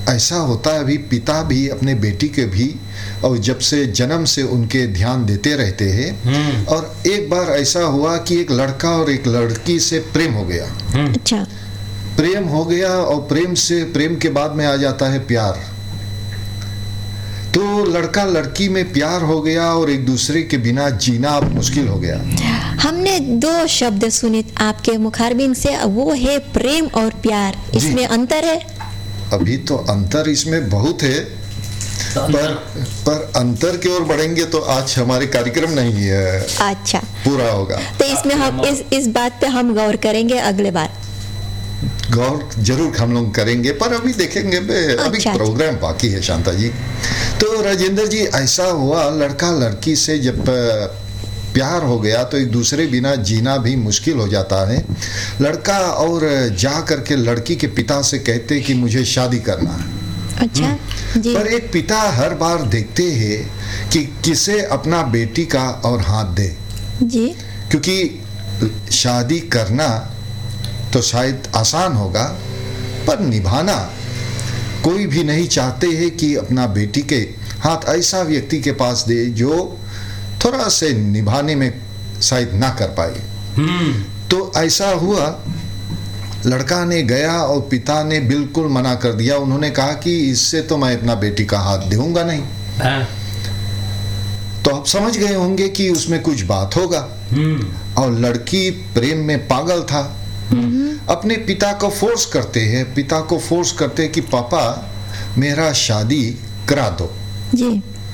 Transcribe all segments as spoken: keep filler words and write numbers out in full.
ऐसा होता है, अभी पिता भी अपने बेटी के भी, और जब से जन्म से उनके ध्यान देते रहते हैं। और एक बार ऐसा हुआ कि एक लड़का और एक लड़की से प्रेम हो गया। अच्छा। प्रेम हो गया और प्रेम से प्रेम के बाद में आ जाता है प्यार। तो लड़का लड़की में प्यार हो गया और एक दूसरे के बिना जीना अब मुश्किल हो गया। हमने दो शब्द सुने आपके मुखारबिन से, वो है प्रेम और प्यार। इसमें अंतर है? अभी तो अंतर इसमें बहुत है, तो पर पर अंतर की ओर बढ़ेंगे तो आज हमारे कार्यक्रम नहीं है, अच्छा, पूरा होगा। तो इसमें हम इस इस बात पे हम गौर करेंगे अगले बार। गौर जरूर हम लोग करेंगे, पर अभी देखेंगे बे, अभी अच्छा, प्रोग्राम बाकी है शांता जी। तो राजेंद्र जी, ऐसा हुआ लड़का लड़की से जब प्यार हो गया तो एक दूसरे बिना जीना भी मुश्किल हो जाता है। लड़का और जा करके लड़की के पिता से कहते कि मुझे शादी करना है। अच्छा जी। पर एक पिता हर बार देखते हैं कि किसे अपना बेटी का और हाथ दे जी, क्योंकि शादी करना तो शायद आसान होगा, पर निभाना कोई भी नहीं चाहते हैं कि अपना बेटी के हाथ ऐसा व्यक्ति के पास दे जो थोड़ा से निभाने में शायद ना कर पाए। तो ऐसा हुआ, लड़का ने गया और पिता ने बिल्कुल मना कर दिया। उन्होंने कहा कि इससे तो मैं अपना बेटी का हाथ दूंगा नहीं। तो आप समझ गए होंगे कि उसमें कुछ बात होगा। और लड़की प्रेम में पागल था, अपने पिता को फोर्स करते हैं, पिता को फोर्स करते हैं कि पापा मेरा शादी करा दो जी।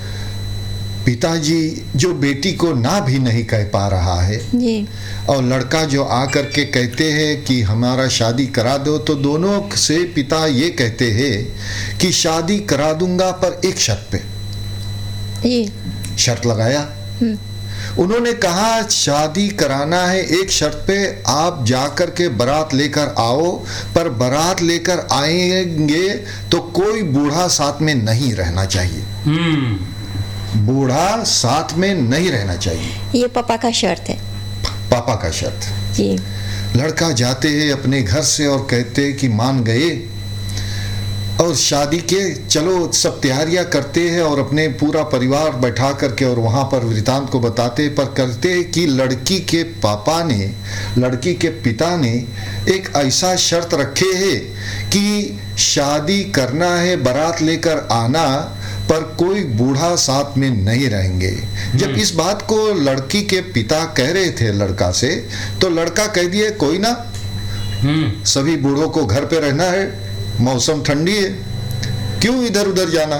पिताजी जो बेटी को ना भी नहीं कह पा रहा है जी। और लड़का जो आकर के कहते हैं कि हमारा शादी करा दो, तो दोनों से पिता ये कहते हैं कि शादी करा दूंगा पर एक शर्त पे। जी। शर्त लगाया उन्होंने, कहा शादी कराना है एक शर्त पे, आप जाकर के बारात लेकर आओ, पर बारात लेकर आएंगे तो कोई बूढ़ा साथ में नहीं रहना चाहिए। बूढ़ा साथ में नहीं रहना चाहिए, ये पापा का शर्त है। पापा का शर्त जी। लड़का जाते हैं अपने घर से और कहते हैं कि मान गए, और शादी के चलो सब तैयारियां करते हैं और अपने पूरा परिवार बैठा करके और वहां पर वृतांत को बताते, पर करते कि लड़की के पापा ने, लड़की के पिता ने एक ऐसा शर्त रखे है कि शादी करना है, बारात लेकर आना, पर कोई बूढ़ा साथ में नहीं रहेंगे। जब इस बात को लड़की के पिता कह रहे थे लड़का से, तो लड़का कह दिए कोई ना, सभी बूढ़ों को घर पे रहना है, मौसम ठंडी है, क्यों इधर उधर जाना।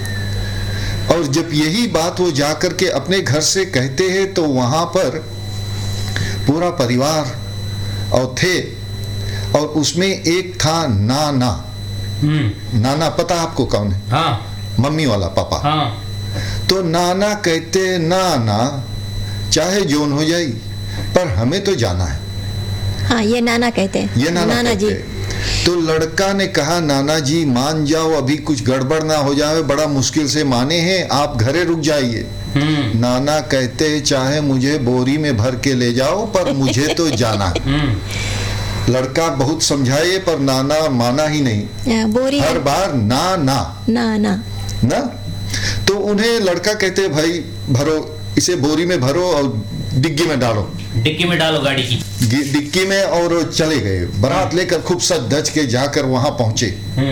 और जब यही बात वो जाकर के अपने घर से कहते हैं तो वहां पर पूरा परिवार और थे, और उसमें एक था नाना। नाना पता आपको कौन है? हाँ। मम्मी वाला पापा। हाँ। तो नाना कहते नाना चाहे जोन हो जाए पर हमें तो जाना है। हाँ, ये नाना कहते हैं। ये नाना, नाना जी। तो लड़का ने कहा नाना जी मान जाओ, अभी कुछ गड़बड़ ना हो जाए, बड़ा मुश्किल से माने हैं, आप घरे रुक जाइए। नाना कहते चाहे मुझे बोरी में भर के ले जाओ पर मुझे तो जाना है। लड़का बहुत समझाए पर नाना माना ही नहीं, बोरी हर बार ना ना ना ना ना। तो उन्हें लड़का कहते भाई भरो, इसे बोरी में भरो और डिग्गी में डालो, डिग्गी में डालो गाड़ी की, डिग्गी में, और चले गए बारात लेकर खूब सज धज के जाकर वहां पहुंचे।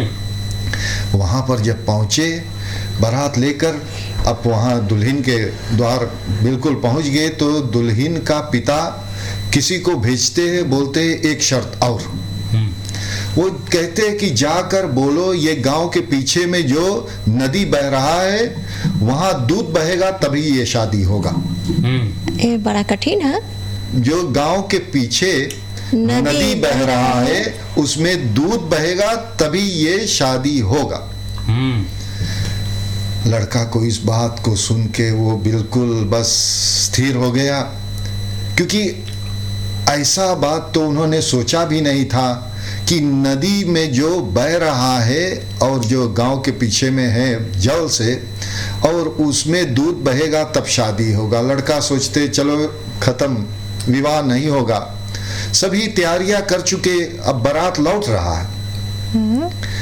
वहां पर जब पहुंचे बारात लेकर, अब वहां दुल्हन के द्वार बिल्कुल पहुंच गए, तो दुल्हन का पिता किसी को भेजते हैं, बोलते हैं एक शर्त और। वो कहते हैं कि जाकर बोलो ये गांव के पीछे में जो नदी बह रहा है वहां दूध बहेगा तभी ये शादी होगा। ये बड़ा कठिन है। जो गांव के पीछे नदी, नदी बह रहा है उसमें दूध बहेगा तभी ये शादी होगा। लड़का को इस बात को सुन के वो बिल्कुल बस स्थिर हो गया, क्योंकि ऐसा बात तो उन्होंने सोचा भी नहीं था कि नदी में जो बह रहा है और जो गांव के पीछे में है जल से, और उसमें दूध बहेगा तब शादी होगा। लड़का सोचते चलो खत्म, विवाह नहीं होगा। सभी तैयारियां कर चुके, अब बारात लौट रहा है।